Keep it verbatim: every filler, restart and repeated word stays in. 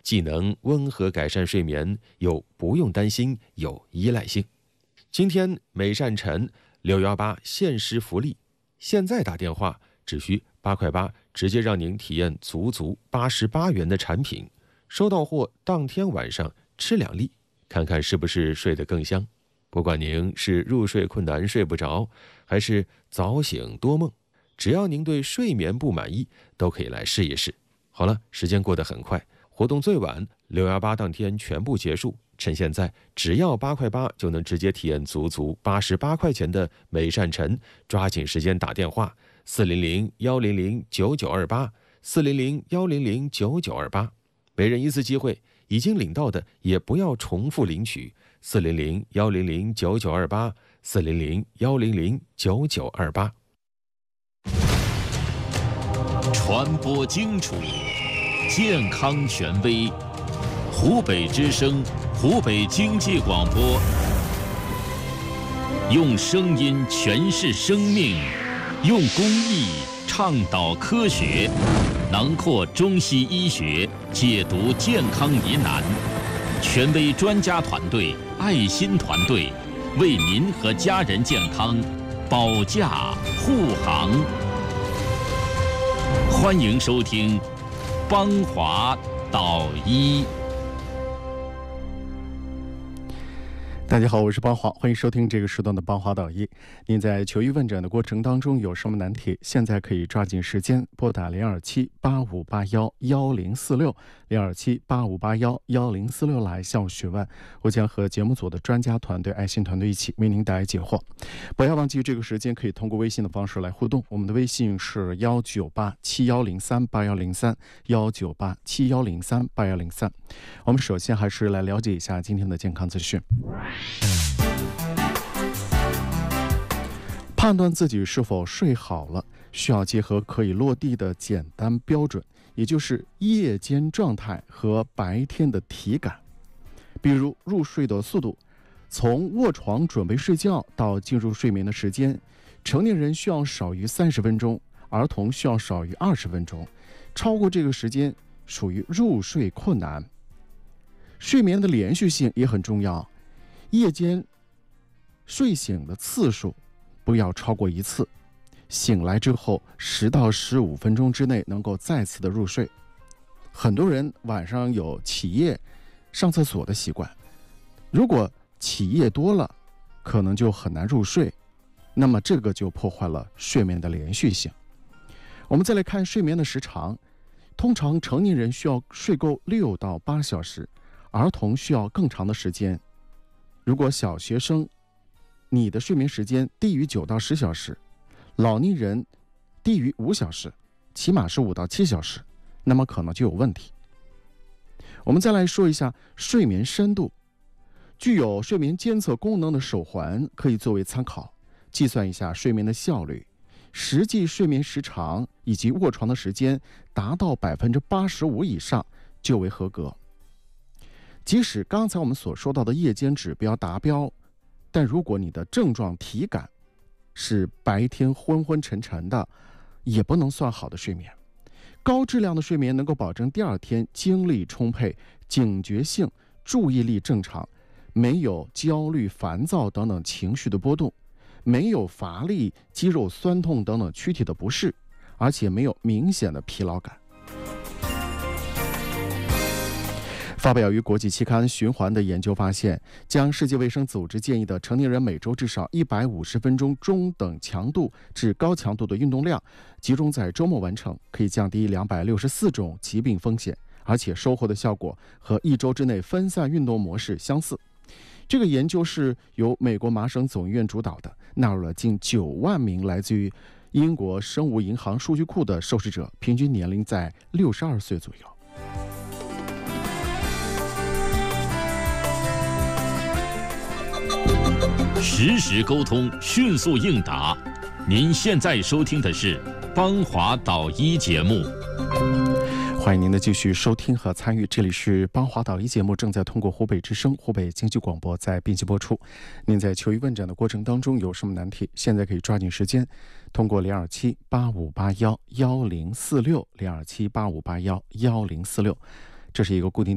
既能温和改善睡眠，又不用担心有依赖性。今天美善晨六一八限时福利，现在打电话只需八块八，直接让您体验足足八十八元的产品，收到货当天晚上吃两粒，看看是不是睡得更香。不管您是入睡困难睡不着，还是早醒多梦，只要您对睡眠不满意，都可以来试一试。好了，时间过得很快，活动最晚六一八当天全部结束，趁现在只要八块八就能直接体验足足八十八块钱的美善晨，抓紧时间打电话四零零幺零零九九二八四零零幺零零九九二八，每人一次机会，已经领到的也不要重复领取。四零零幺零零九九二八四零零幺零零九九二八。 传播精楚，健康权威，湖北之声，湖北经济广播，用声音诠释生命，用公益倡导科学，囊括中西医学，解读健康疑难。权威专家团队，爱心团队，为您和家人健康保驾护航。欢迎收听邦华导医。 大家好，我是邦华，欢迎收听这个时段的邦华导医。您在求医问诊的过程当中有什么难题，现在可以抓紧时间拨打零二七八五八幺幺零四六零二七八五八幺幺零四六来向我询问，我将和节目组的专家团队、爱心团队一起为您带来解惑。不要忘记这个时间可以通过微信的方式来互动，我们的微信是幺九八七幺零三八幺零三幺九八七幺零三八幺零三。我们首先还是来了解一下今天的健康资讯。判断自己是否睡好了，需要结合可以落地的简单标准，也就是夜间状态和白天的体感。比如入睡的速度，从卧床准备睡觉到进入睡眠的时间，成年人需要少于三十分钟，儿童需要少于二十分钟，超过这个时间属于入睡困难。睡眠的连续性也很重要，夜间睡醒的次数不要超过一次，醒来之后十到十五分钟之内能够再次的入睡。很多人晚上有起夜上厕所的习惯，如果起夜多了，可能就很难入睡，那么这个就破坏了睡眠的连续性。我们再来看睡眠的时长，通常成年人需要睡够六到八小时，儿童需要更长的时间。如果小学生你的睡眠时间低于九到十小时，老年人低于五小时，起码是五到七小时，那么可能就有问题。我们再来说一下睡眠深度，具有睡眠监测功能的手环可以作为参考，计算一下睡眠的效率，实际睡眠时长以及卧床的时间达到百分之八十五以上就为合格。即使刚才我们所说到的夜间指标达标，但如果你的症状体感是白天昏昏沉沉的，也不能算好的睡眠。高质量的睡眠能够保证第二天精力充沛、警觉性、注意力正常，没有焦虑、烦躁等等情绪的波动，没有乏力、肌肉酸痛等等躯体的不适，而且没有明显的疲劳感。发表于国际期刊《循环》的研究发现，将世界卫生组织建议的成年人每周至少一百五十分钟中等强度至高强度的运动量集中在周末完成，可以降低两百六十四种疾病风险，而且收获的效果和一周之内分散运动模式相似。这个研究是由美国麻省总医院主导的，纳入了近九万名来自于英国生物银行数据库的受试者，平均年龄在六十二岁左右。 实时沟通，迅速应答。您现在收听的是邦华导医节目。 欢迎您的继续收听和参与，这里是邦华导医节目，正在通过湖北之声、湖北经济广播在并机播出。您在求医问诊的过程当中有什么难题，现在可以抓紧时间，通过零二七八五八幺幺零四六零二七八五八幺幺零四六，这是一个固定